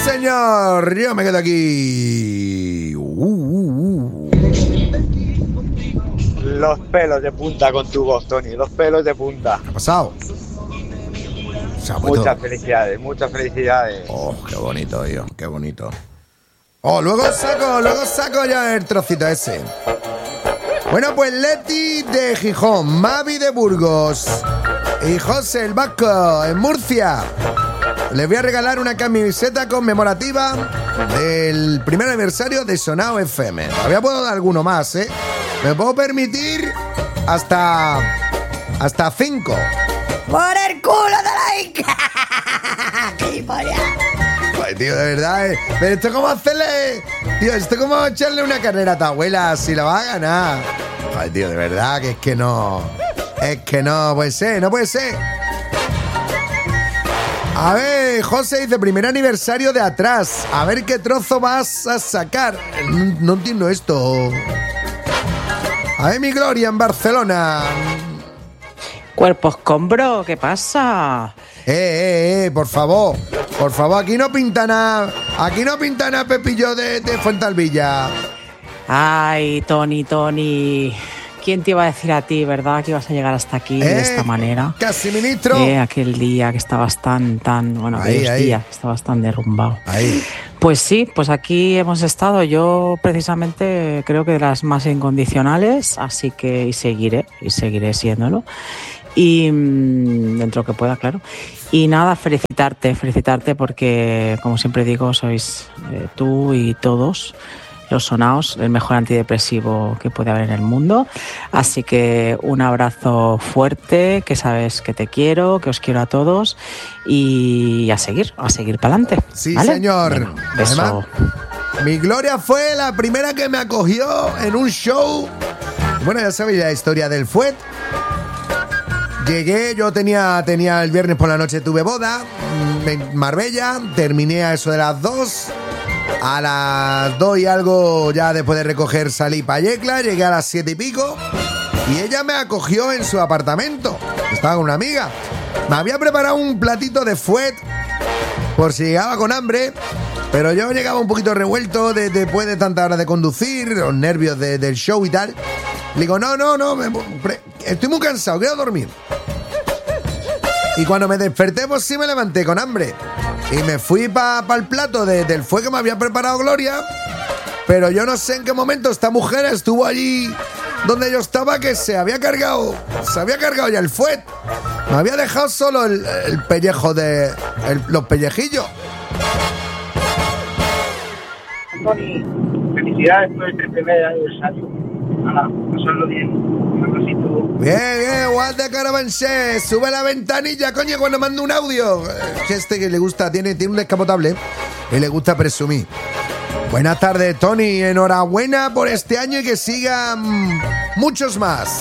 señor, yo me quedo aquí. Los pelos de punta con tu voz, Tony, los pelos de punta. ¿Qué ha pasado? Muchas felicidades, muchas felicidades. Oh, qué bonito, tío, qué bonito. Oh, luego saco ya el trocito ese. Bueno, pues Leti de Gijón, Mavi de Burgos y José el Vasco en Murcia. Les voy a regalar una camiseta conmemorativa del primer aniversario de Sonao FM. Todavía puedo dar alguno más, ¿eh? Me puedo permitir hasta 5. ¡Por el culo de la Inca! ¡Qué polla! Ay, tío, de verdad, pero esto es como hacerle... Tío, esto es como echarle una carrera a tu abuela si la va a ganar. Ay, tío, de verdad, que es que no... Es que no puede ser, no puede ser. A ver, José dice, primer aniversario de atrás. A ver qué trozo vas a sacar. No entiendo esto. A ver, mi Gloria en Barcelona. Cuerpos con bro, ¿qué pasa? Por favor. Por favor, aquí no pinta nada. Aquí no pinta nada Pepillo de Fuentalvilla. Ay, Tony. ¿Quién te iba a decir a ti, verdad, que ibas a llegar hasta aquí de esta manera? Casi ministro. Aquel día que estabas tan, bueno, aquellos días que estabas tan derrumbado. Ahí. Pues sí, pues aquí hemos estado. Yo precisamente creo que de las más incondicionales, así que y seguiré siéndolo. Y dentro que pueda, claro. Y nada, felicitarte porque, como siempre digo, sois tú y todos los Sonaos, el mejor antidepresivo que puede haber en el mundo. Así que un abrazo fuerte, que sabes que te quiero, que os quiero a todos y a seguir para adelante. Sí, ¿vale? señor. Bueno, beso. Además, mi Gloria fue la primera que me acogió en un show. Bueno, ya sabéis la historia del Fuet. Llegué, yo tenía el viernes por la noche, tuve boda en Marbella, terminé a eso de las 2. A las 2 y algo, ya después de recoger, salí para Yecla, llegué a las 7 y pico y ella me acogió en su apartamento. Estaba con una amiga. Me había preparado un platito de Fuet por si llegaba con hambre, pero yo llegaba un poquito revuelto después de tanta hora de conducir, los nervios del show y tal. Le digo, no, estoy muy cansado, quiero dormir. Y cuando me desperté, pues sí me levanté con hambre. Y me fui para el plato del fuego que me había preparado Gloria. Pero yo no sé en qué momento esta mujer estuvo allí donde yo estaba, que se había cargado ya el fuet. Me había dejado solo el pellejo los pellejillos. Tony, felicidades por este primer aniversario. Nada, pasarlo bien. Un abracito. Bien, guarda Caravanché, sube la ventanilla, coño, cuando mando un audio. Que le gusta, tiene un descapotable y le gusta presumir. Buenas tardes, Tony, enhorabuena por este año y que sigan muchos más.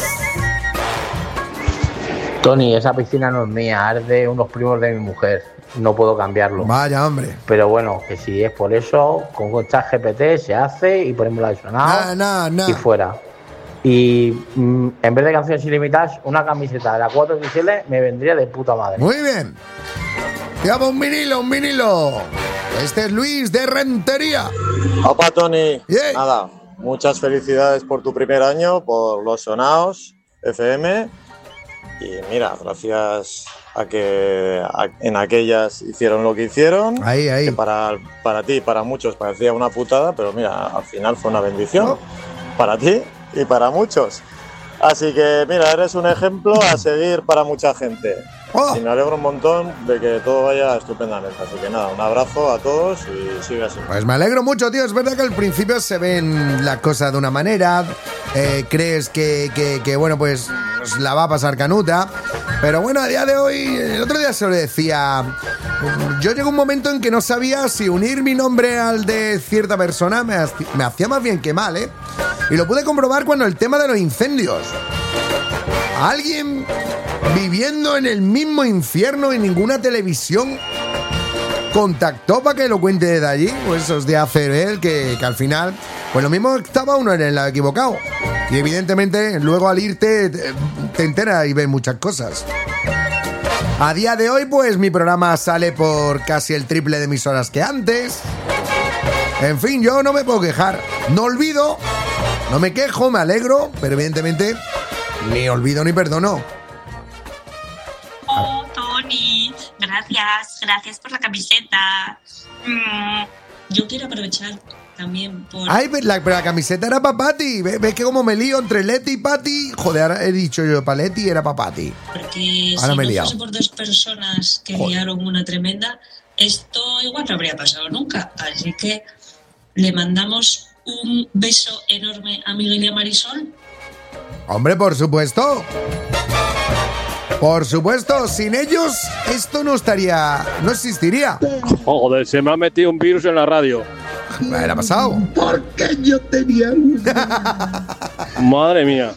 Tony, esa piscina no es mía, es de unos primos de mi mujer. No puedo cambiarlo. Vaya, hombre. Pero bueno, que si es por eso, con ChatGPT se hace y ponemos la de Sonao y fuera. Y en vez de canciones ilimitadas, una camiseta de la 4XL me vendría de puta madre. Muy bien. Llama un vinilo. Este es Luis de Rentería. Opa, Tony. Yeah. Nada, muchas felicidades por tu primer año, por los Sonaos FM. Y mira, gracias a que en aquellas hicieron lo que hicieron. Ahí. Que para ti y para muchos parecía una putada, pero mira, al final fue una bendición. Para ti y para muchos. Así que mira, eres un ejemplo a seguir para mucha gente. Y me alegro un montón de que todo vaya estupendamente. Así que nada, un abrazo a todos y sigue así. Pues me alegro mucho, tío. Es verdad que al principio se ven las cosas de una manera. Crees que bueno, pues la va a pasar canuta. Pero bueno, a día de hoy, el otro día se lo decía. Yo llegó un momento en que no sabía si unir mi nombre al de cierta persona me hacía más bien que mal, ¿eh? Y lo pude comprobar cuando el tema de los incendios. Alguien viviendo en el mismo infierno y ninguna televisión contactó para que lo cuente desde allí. Pues eso es de hacer él, que al final, pues lo mismo estaba uno en el lado equivocado. Y evidentemente luego al irte te enteras y ves muchas cosas. A día de hoy, pues mi programa sale por casi el triple de emisoras que antes. En fin, yo no me puedo quejar. No olvido, no me quejo, me alegro, pero evidentemente ni olvido ni perdono. Oh, Tony, gracias por la camiseta. Yo quiero aprovechar también por... Ay, pero la camiseta era para Pati. ¿Ves que como me lío entre Leti y Pati? Joder, ahora he dicho yo para Leti, era para Pati. Porque ahora si me he no liado. fuese por dos personas que liaron una tremenda, esto igual no habría pasado nunca. Así que le mandamos un beso enorme a Miguel y a Marisol. Hombre, por supuesto. Por supuesto, sin ellos esto no existiría. Joder, se me ha metido un virus en la radio. ¿Qué ha pasado? Porque yo tenía Madre mía.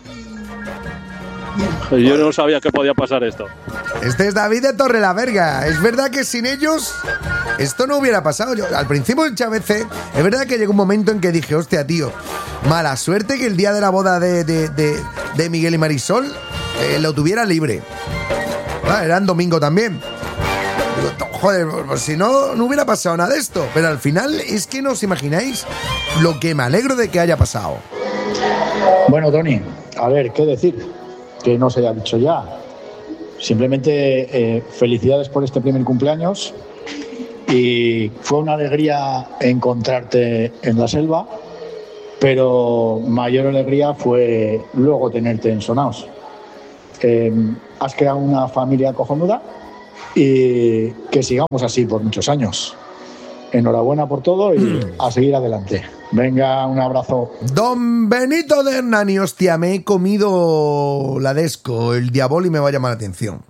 Yo no sabía que podía pasar esto. Este es David de Torrelavega. Es verdad que sin ellos esto no hubiera pasado. Yo, al principio muchas veces, es verdad que llegó un momento en que dije, hostia, tío, mala suerte que el día de la boda de Miguel y Marisol lo tuviera libre. Era en domingo también. Digo, joder, pues si no hubiera pasado nada de esto. Pero al final es que no os imagináis lo que me alegro de que haya pasado. Bueno, Tony, a ver, ¿qué decir? Que no se haya dicho ya. Simplemente felicidades por este primer cumpleaños. Y fue una alegría encontrarte en la selva, pero mayor alegría fue luego tenerte en Sonaos. Has creado una familia cojonuda y que sigamos así por muchos años. Enhorabuena por todo y a seguir adelante. Venga, un abrazo. Don Benito de Hernani, hostia, me he comido la Desco, el Diaboli me va a llamar la atención.